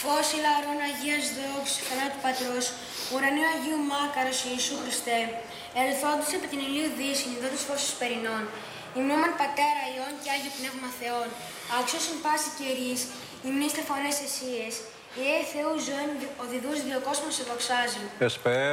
Φως ηλαρών Αγίας δόξης, χαρά του Πατρός, ουρανίου Αγίου Μάκαρος Ιησού Χριστέ, ελθόντως επί την ηλίου δύση, νηδότης φως περινών, υμνούμεν Πατέρα Υιόν και Άγιο Πνεύμα Θεόν, άξιος εν πάση καιρής, υμνήστε φωνές εσίες, Ιε Θεού ζωήν, ο διδούς διοκόσμος σε δοξάζει.